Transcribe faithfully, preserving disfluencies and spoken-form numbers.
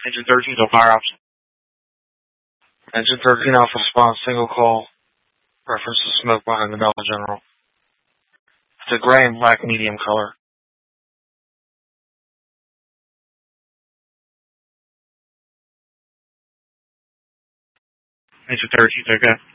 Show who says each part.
Speaker 1: Engine thirteen, no fire option. Engine thirteen Alpha response, single call. Reference to smoke behind the Dollar General. It's a gray and black medium color. Engine thirteen, okay.